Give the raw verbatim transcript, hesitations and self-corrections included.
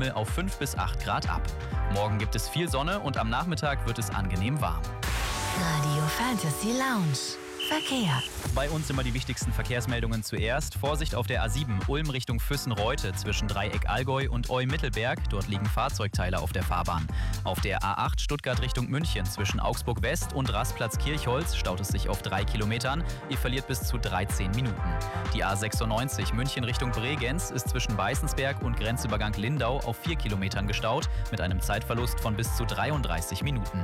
Himmel auf fünf bis acht Grad ab. Morgen gibt es viel Sonne und am Nachmittag wird es angenehm warm. Radio Fantasy Lounge. Verkehr. Bei uns immer die wichtigsten Verkehrsmeldungen zuerst. Vorsicht auf der A sieben, Ulm Richtung Füssen-Reute zwischen Dreieck Allgäu und Eu-Mittelberg. Dort liegen Fahrzeugteile auf der Fahrbahn. Auf der A acht Stuttgart Richtung München zwischen Augsburg West und Rastplatz Kirchholz staut es sich auf drei Kilometern. Ihr verliert bis zu dreizehn Minuten. Die A sechsundneunzig München Richtung Bregenz ist zwischen Weißensberg und Grenzübergang Lindau auf vier Kilometern gestaut mit einem Zeitverlust von bis zu dreiunddreißig Minuten.